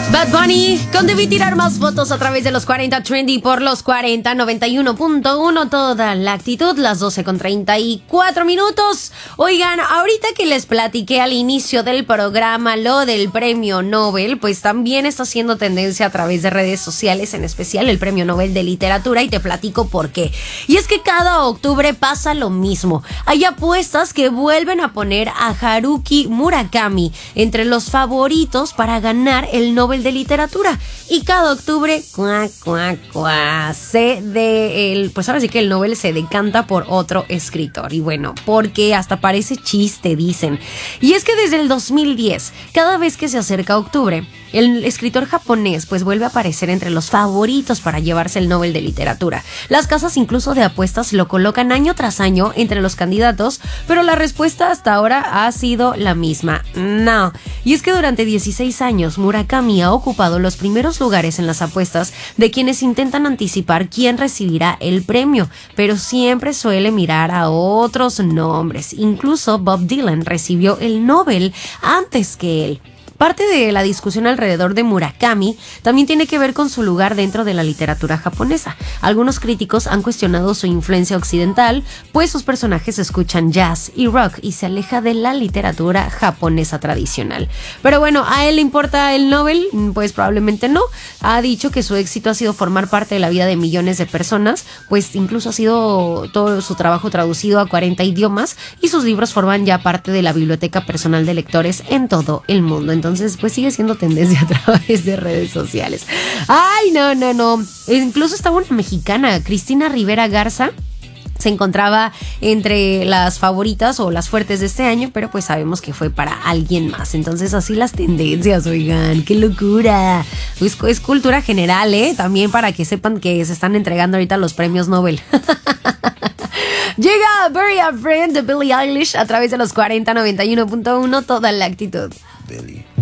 Bad Bunny, con Debí tirar más fotos a través de los 40 Trendy por los 40 91.1, toda la actitud, las 12:34. Oigan, ahorita que les platiqué al inicio del programa lo del premio Nobel, pues también está haciendo tendencia a través de redes sociales, en especial el premio Nobel de literatura, y te platico por qué. Y es que cada octubre pasa lo mismo. Hay apuestas que vuelven a poner a Haruki Murakami entre los favoritos para ganar el Nobel de literatura, y cada octubre pues ahora sí que el Nobel se decanta por otro escritor. Y bueno, porque hasta parece chiste, dicen. Y es que desde el 2010, cada vez que se acerca octubre, el escritor japonés pues vuelve a aparecer entre los favoritos para llevarse el Nobel de literatura. Las casas incluso de apuestas lo colocan año tras año entre los candidatos, pero la respuesta hasta ahora ha sido la misma: no. Y es que durante 16 años Murakami ha ocupado los primeros lugares en las apuestas de quienes intentan anticipar quién recibirá el premio, pero siempre suele mirar a otros nombres. Incluso Bob Dylan recibió el Nobel antes que él. Parte de la discusión alrededor de Murakami también tiene que ver con su lugar dentro de la literatura japonesa. Algunos críticos han cuestionado su influencia occidental, pues sus personajes escuchan jazz y rock y se aleja de la literatura japonesa tradicional. Pero bueno, ¿a él le importa el Nobel? Pues probablemente no. Ha dicho que su éxito ha sido formar parte de la vida de millones de personas, pues incluso ha sido todo su trabajo traducido a 40 idiomas y sus libros forman ya parte de la biblioteca personal de lectores en todo el mundo. Entonces, pues sigue siendo tendencia a través de redes sociales. ¡Ay, no! Incluso estaba una mexicana, Cristina Rivera Garza. Se encontraba entre las favoritas o las fuertes de este año, pero pues sabemos que fue para alguien más. Entonces así las tendencias, oigan, ¡qué locura! Es cultura general, también para que sepan que se están entregando ahorita los premios Nobel. Llega Bury a Friend de Billie Eilish a través de los 40 91.1, toda la actitud. Billie.